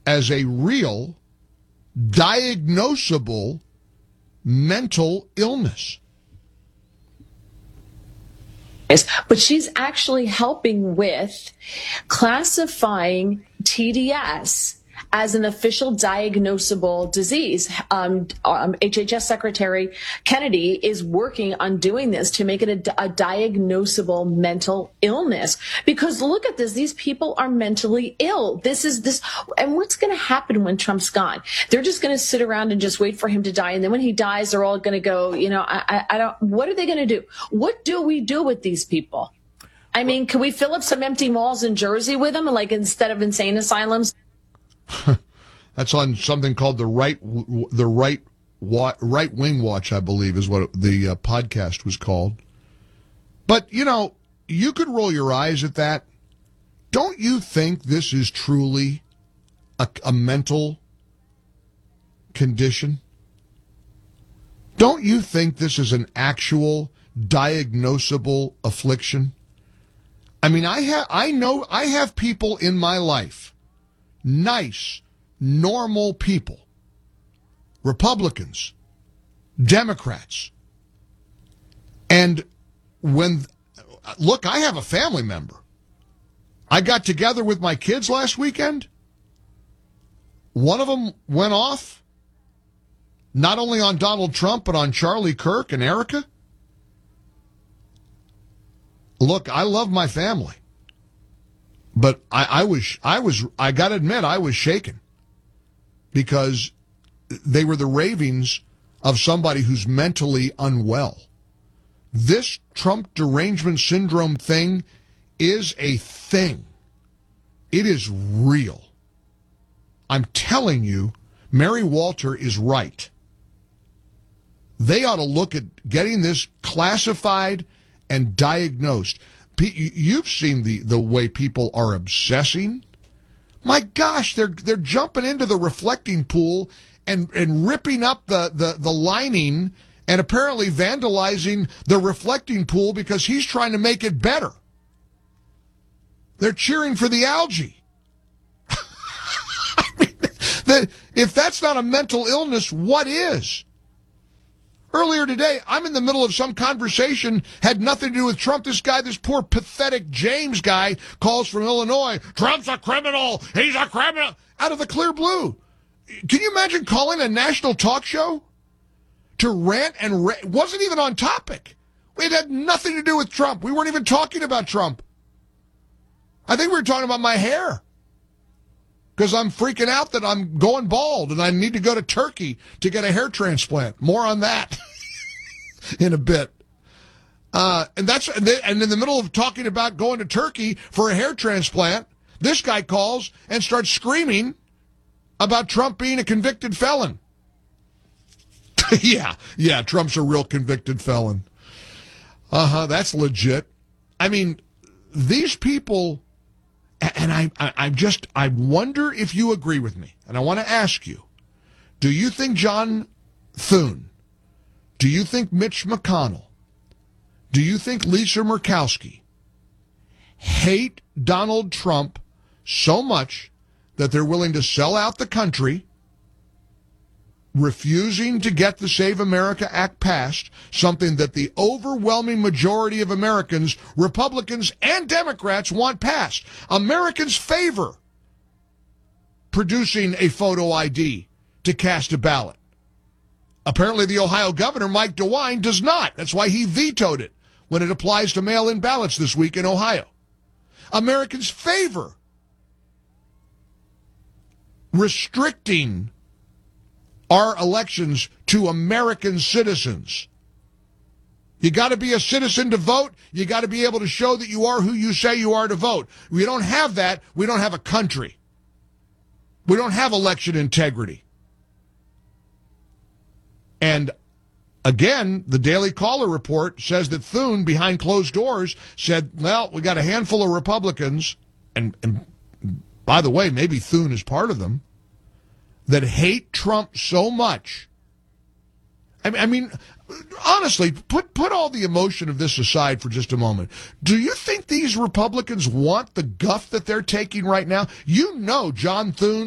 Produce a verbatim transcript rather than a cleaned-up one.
as a real, diagnosable mental illness. But she's actually helping with classifying T D S as an official diagnosable disease. Um, um, H H S Secretary Kennedy is working on doing this to make it a, a diagnosable mental illness. Because look at this, these people are mentally ill. This is this, and what's going to happen when Trump's gone? They're just going to sit around and just wait for him to die. And then when he dies, they're all going to go, you know, I, I, I don't, what are they going to do? What do we do with these people? I mean, can we fill up some empty malls in Jersey with them, like instead of insane asylums? That's on something called the right, the right, right wing watch, I believe, is what the uh, podcast was called. But you know, you could roll your eyes at that. Don't you think this is truly a, a mental condition? Don't you think this is an actual diagnosable affliction? I mean, I have, I know, I have people in my life. Nice, normal people, Republicans, Democrats. And when, look, I have a family member. I got together with my kids last weekend. One of them went off, not only on Donald Trump, but on Charlie Kirk and Erica. Look, I love my family. But I, I was, I was, I got to admit, I was shaken because they were the ravings of somebody who's mentally unwell. This Trump derangement syndrome thing is a thing. It is real. I'm telling you, Mary Walter is right. They ought to look at getting this classified and diagnosed. You've seen the, the way people are obsessing. My gosh, they're they're jumping into the reflecting pool and, and ripping up the, the, the lining and apparently vandalizing the reflecting pool because he's trying to make it better. They're cheering for the algae. I mean, the, if that's not a mental illness, what is? Earlier today, I'm in the middle of some conversation, had nothing to do with Trump. This guy, this poor pathetic James guy, calls from Illinois. Trump's a criminal. He's a criminal. Out of the clear blue. Can you imagine calling a national talk show to rant and rant? It wasn't even on topic. It had nothing to do with Trump. We weren't even talking about Trump. I think we were talking about my hair. Because I'm freaking out that I'm going bald and I need to go to Turkey to get a hair transplant. More on that in a bit. Uh, and that's and in the middle of talking about going to Turkey for a hair transplant, this guy calls and starts screaming about Trump being a convicted felon. yeah, yeah, Trump's a real convicted felon. Uh-huh, that's legit. I mean, these people... And I, I, I just, I wonder if you agree with me. And I want to ask you, do you think John Thune, do you think Mitch McConnell, do you think Lisa Murkowski hate Donald Trump so much that they're willing to sell out the country, refusing to get the Save America Act passed, something that the overwhelming majority of Americans, Republicans and Democrats, want passed? Americans favor producing a photo I D to cast a ballot. Apparently the Ohio governor, Mike DeWine, does not. That's why he vetoed it when it applies to mail-in ballots this week in Ohio. Americans favor restricting our elections to American citizens. You got to be a citizen to vote. You got to be able to show that you are who you say you are to vote. We don't have that. We don't have a country. We don't have election integrity. And again, the Daily Caller report says that Thune, behind closed doors, said, well, we got a handful of Republicans, and, and by the way, maybe Thune is part of them, that hate Trump so much. I mean, I mean, honestly, put put all the emotion of this aside for just a moment. Do you think these Republicans want the guff that they're taking right now? You know John Thune